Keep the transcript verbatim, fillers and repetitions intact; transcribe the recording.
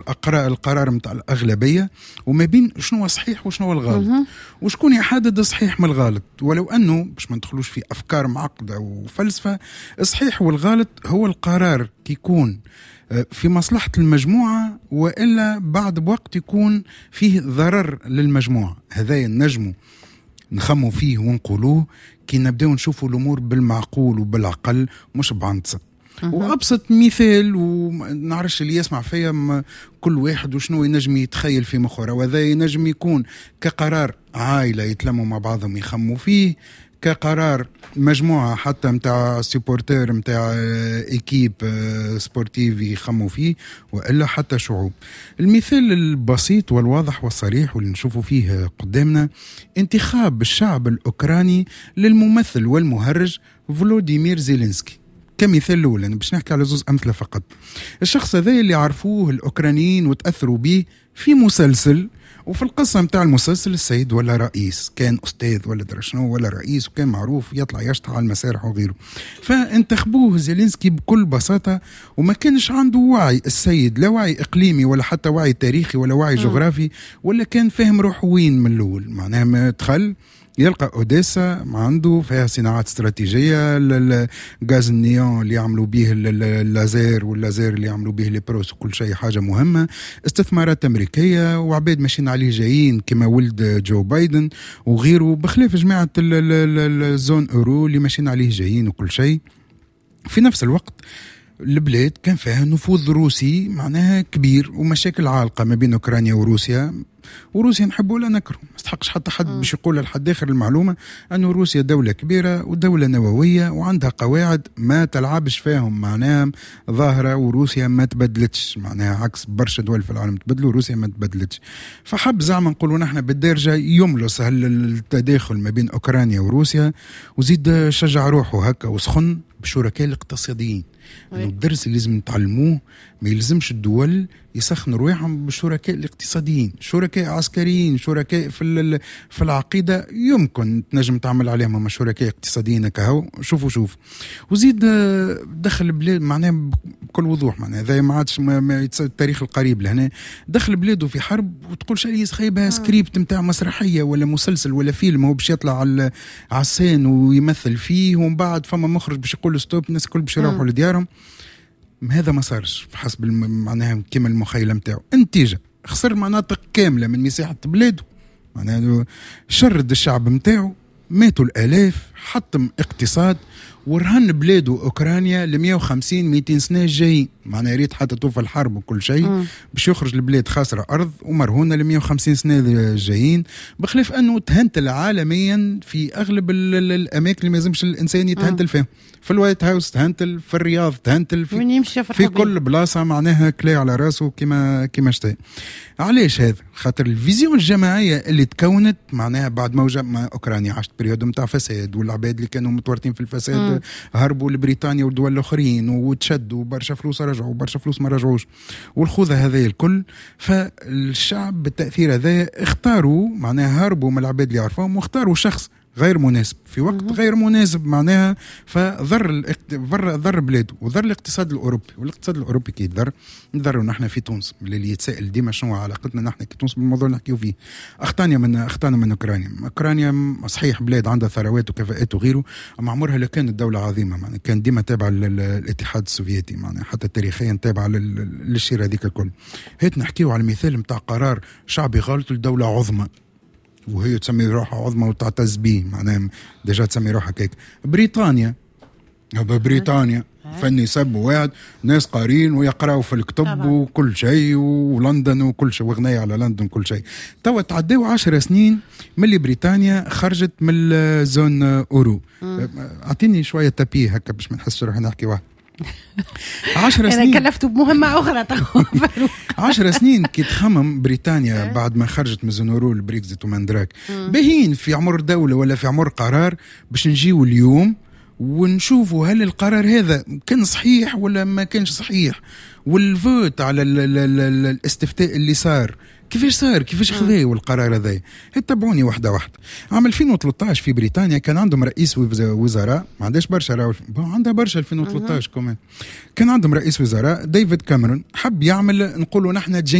أقرأ القرار متاع الأغلبية وما بين شنو صحيح وشنو الغلط وشكون يحدد الصحيح من الغلط. ولو أنه باش ما ندخلوش في أفكار معقدة وفلسفة، الصحيح والغلط هو القرار كيكون في مصلحة المجموعة وإلا بعد بوقت يكون فيه ضرر للمجموعة. هذا النجم نخموا فيه ونقولوه كي نبدأ نشوفوا الأمور بالمعقول وبالعقل مش بعنصة. وأبسط مثال ونعرفش اللي يسمع فيها كل واحد وشنو ينجم يتخيل في مخه، وهذا ينجم يكون كقرار عائلة يتلموا مع بعضهم يخموا فيه، كقرار مجموعة حتى متاع سيبورتير متاع إيكيب سبورتيف يخموا فيه، وإلا حتى شعوب. المثال البسيط والواضح والصريح واللي نشوفوا فيه قدامنا انتخاب الشعب الأوكراني للممثل والمهرج فلوديمير زيلينسكي كمثال الأول. أنا باش نحكي على زوز أمثلة فقط. الشخص هذا اللي عرفوه الأوكرانيين وتأثروا به في مسلسل، وفي القصة متاع المسلسل السيد ولا رئيس، كان أستاذ ولا درشنو ولا رئيس، وكان معروف يطلع يشطح على المسارح وغيره. فانتخبوه زيلينسكي بكل بساطة، وما كانش عنده وعي السيد، لا وعي إقليمي ولا حتى وعي تاريخي ولا وعي جغرافي، ولا كان فاهم روح وين من الأول. معناها ما دخل يلقى أوديسا ما عنده فيها صناعات استراتيجية، الغاز النيون اللي يعملوا به اللازير واللازير اللي يعملوا به البروس وكل شيء حاجة مهمة، استثمارات أمريكية وعباد ماشيين عليه جايين كما ولد جو بايدن وغيره، بخلاف جماعة الزون أورو اللي ماشيين عليه جايين وكل شيء. في نفس الوقت البلاد كان فيها نفوذ روسي معناها كبير ومشاكل عالقة ما بين أوكرانيا وروسيا. وروسيا نحبوا ولا نكره، ما استحقش حتى حد باش يقول لحد آخر المعلومة أنه روسيا دولة كبيرة ودولة نووية وعندها قواعد ما تلعبش فيهم، معناها ظاهرة، وروسيا ما تبدلتش، معناها عكس برشا دول في العالم تبدلوا، روسيا ما تبدلتش. فحب زعما نقولوا نحن بالدرجة يملص التداخل ما بين أوكرانيا وروسيا، وزيد شجع روحه هكا وسخن بالشركاء الاقتصاديين. انه الدرس اللي لازم نتعلموه ما يلزمش الدول يسخنوا روحهم بالشركاء الاقتصاديين، شركاء عسكريين، شركاء في في العقيده يمكن تنجم تعمل عليهم، اما شركاء اقتصاديين كهو شوفوا شوف. وزيد دخل البلاد معناه بكل وضوح، معناه هذا ما عادش التاريخ القريب لهنا، دخل بلاده في حرب وتقول شيء خايبها سكريبت نتاع مسرحيه ولا مسلسل ولا فيلم، هو باش يطلع على السين ويمثل فيه، ومن بعد فما مخرج باش يقول ستوب، الناس الكل باش يروحوا لديارهم. هذا ما صارش حسب معناها كما المخيله نتاعو. النتيجه خسر مناطق كامله من مساحه بلاده، معناها شرد الشعب نتاعو، ماتوا الالاف، حطم اقتصاد، ورهن بلاده أوكرانيا ل مئة وخمسين مئتين سنة جايين. معناها يريد حتى توفى الحرب وكل شيء باش يخرج البلاد خاسرة أرض ومرهونة ل مئة وخمسين سنة جايين، بخلاف أنه تهنتل عالميا في أغلب الأماكن اللي ما يلزمش الإنسان يتهنتل فيهم. في الوايت هاوس تهنتل، في الرياض تهنتل، في, في كل بلاصة معناها كلا على راسه كما كما شتاء. علاش هذا؟ خاطر الفيزيون الجماعية اللي تكونت معناها بعد موجة ما أوكرانيا عاشت بريود متاع فساد، والعباد اللي كانوا متورطين في الفساد مم. هربوا لبريطانيا والدول الآخرين وتشدوا برشا فلوس رجعوا وبرشا فلوس ما رجعوش، والخوذة هذا الكل. فالشعب بالتأثير هذا اختاروا معناها هربوا من العباد اللي يعرفوهم واختاروا شخص غير مناسب في وقت مم. غير مناسب، معناها فضر الاقت... ضر بلاده وضر الاقتصاد الأوروبي. والاقتصاد الأوروبي كي يضر نضروا نحن في تونس، اللي يتسائل ديما شنو علاقتنا نحن كتونس بالموضوع اللي نحكيو فيه. اختانيا من اختانا من اوكرانيا. اوكرانيا صحيح بلاد عندها ثروات وكفاءات وغيره، اما عمرها لا كانت دولة عظيمة، معناها كان ديما تابعة للاتحاد السوفيتي، معناها حتى تاريخيا تابعة للشيء هذيك الكل. هيت نحكيو على المثال نتاع قرار شعبي غلط لدولة عظمى وهي تسمي روحها عظمى وتعتز به، معناها ديجا تسمي روحها كيك. بريطانيا بريطانيا فني سب واحد، ناس قارين ويقراوا في الكتب وكل شيء، ولندن وكل شيء، وغنية على لندن كل شيء. توا تعداو عشر سنين من اللي بريطانيا خرجت من الزون أورو. أعطيني شوية تابيه هكا باش ما نحسش روحي نحكي واحد. عشر سنين أنا كلفت بمهمة أخرى. عشر سنين كي تخمم بريطانيا بعد ما خرجت من زنورو البريكزيت وماندراك بهين في عمر دولة ولا في عمر قرار باش نجيو اليوم ونشوفوا هل القرار هذا كان صحيح ولا ما كانش صحيح، والفوت على ال ال ال ال الاستفتاء اللي صار كيفاش صار كيفاش خذاه والقرار هذا. تتبعوني واحدة واحدة. عام ألفين وثلاثة عشر في بريطانيا كان عندهم رئيس وزراء، ما عندهاش برشا راهو عندها برشا ألفين وثلاثة عشر كمان، كان عندهم رئيس وزراء ديفيد كاميرون، حب يعمل نقولوا نحن